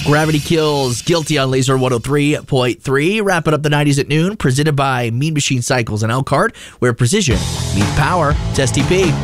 Gravity Kills, Guilty on Laser 103.3. Wrapping up the 90s at noon. Presented by Mean Machine Cycles and Elkhart, where precision meets power. It's STP.